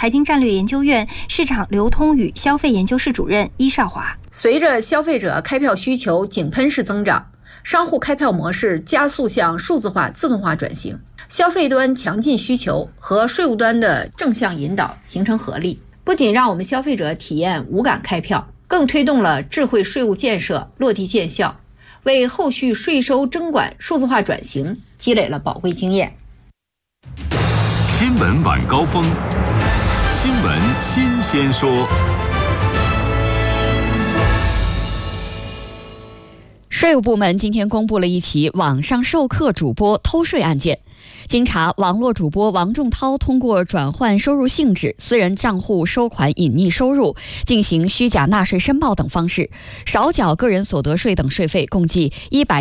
财经战略研究院市场流通与消费研究室主任伊少华。 随着消费者开票需求井喷式增长，商户开票模式加速向数字化、自动化转型，消费端强劲需求和税务端的正向引导形成合力，不仅让我们消费者体验无感开票，更推动了智慧税务建设落地见效，为后续税收征管数字化转型积累了宝贵经验。 新闻晚高峰，新闻新鲜说。 税务部门今天公布了一起网上授课主播偷税案件。经查，网络主播王仲涛通过转换收入性质、私人账户收款隐匿收入、进行虚假纳税申报等方式，少缴个人所得税等税费共计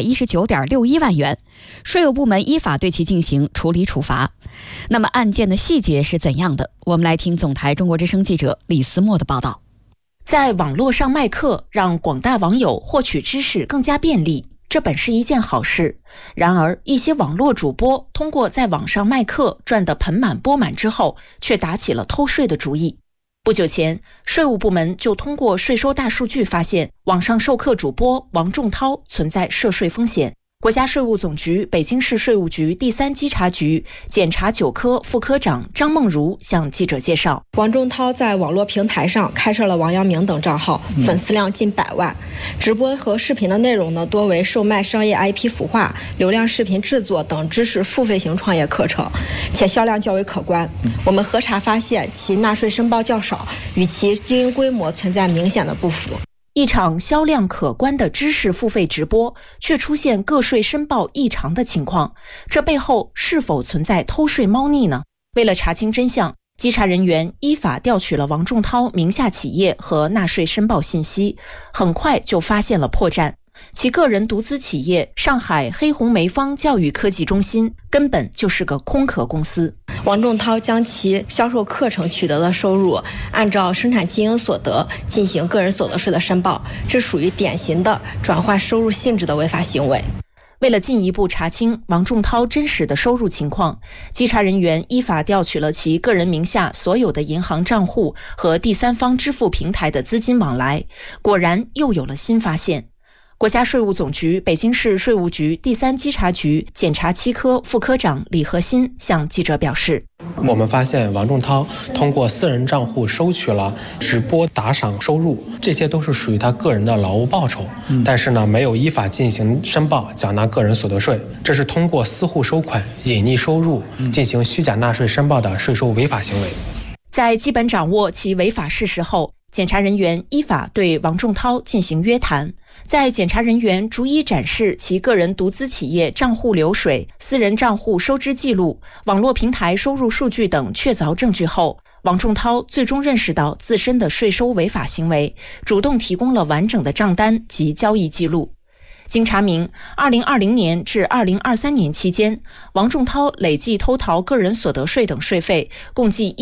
119.61万元。税务部门依法对其进行处理处罚。那么案件的细节是怎样的？我们来听总台中国之声记者李思墨的报道。 在网络上卖课，让广大网友获取知识更加便利，这本是一件好事。然而，一些网络主播通过在网上卖课赚得盆满钵满之后，却打起了偷税的主意。不久前，税务部门就通过税收大数据发现，网上授课主播王仲涛存在涉税风险。国家税务总局北京市税务局第3稽查局检察9科副科长张梦如向记者介绍， 王仲涛在网络平台上开设了王阳明等账号，粉丝量近100万，直播和视频的内容呢，多为售卖商业 IP 孵化、流量视频制作等知识付费型创业课程，且销量较为可观。我们核查发现，其纳税申报较少，与其经营规模存在明显的不符。 一场销量可观的知识付费直播，却出现个税申报异常的情况，这背后是否存在偷税猫腻呢？为了查清真相，稽查人员依法调取了王仲涛名下企业和纳税申报信息，很快就发现了破绽。其个人独资企业上海黑红梅芳教育科技中心根本就是个空壳公司。 王仲涛将其销售课程取得的收入按照生产经营所得进行个人所得税的申报，这属于典型的转换收入性质的违法行为。 为了进一步查清王仲涛真实的收入情况，稽查人员依法调取了其个人名下所有的银行账户和第三方支付平台的资金往来，果然又有了新发现。国家税务总局北京市税务局第3稽查局检察7科副科长李和新向记者表示， 我们发现王仲涛通过私人账户收取了直播打赏收入，这些都是属于他个人的劳务报酬，但是呢，没有依法进行申报缴纳个人所得税，这是通过私户收款隐匿收入进行虚假纳税申报的税收违法行为。 在基本掌握其违法事实后，检察人员依法对王仲涛进行约谈。在检察人员逐一展示其个人独资企业账户流水、私人账户收支记录、网络平台收入数据等确凿证据后，王仲涛最终认识到自身的税收违法行为，主动提供了完整的账单及交易记录。经查明，2020年至2023年期间，王仲涛累计偷逃个人所得税等税费共计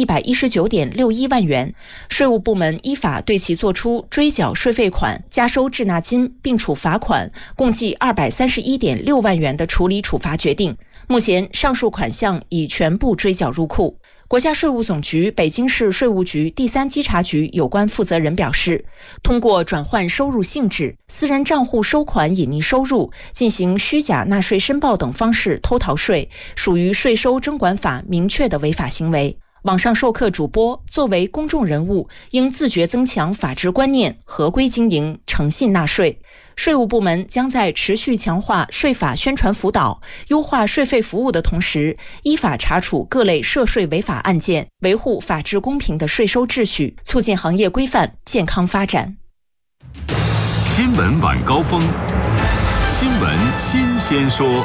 119.61万元。税务部门依法对其作出追缴税费款、加收滞纳金，并处罚款共计231.6万元的处理处罚决定。目前，上述款项已全部追缴入库。国家税务总局北京市税务局第3稽查局有关负责人表示，通过转换收入性质、私人账户收款隐匿收入、进行虚假纳税申报等方式偷逃税，属于税收征管法明确的违法行为。网上授课主播作为公众人物，应自觉增强法治观念，合规经营，诚信纳税。税务部门将在持续强化税法宣传辅导、优化税费服务的同时，依法查处各类涉税违法案件，维护法治公平的税收秩序，促进行业规范健康发展。 新闻晚高峰，新闻新鲜说。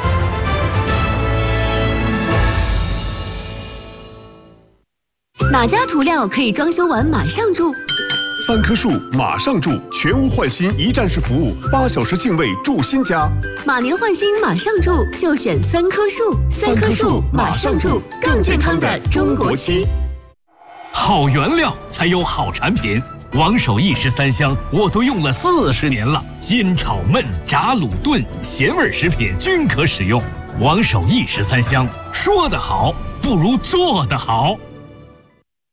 哪家涂料可以装修完马上住 ？3棵树马上住，全屋换新一站式服务，8小时净位住新家。 马年换新马上住，就选3棵树。3棵树马上住，更健康的中国区。 好原料才有好产品，王守义13香我都用了40年了，煎炒焖炸卤炖咸味食品均可使用。王守义13香，说得好不如做得好。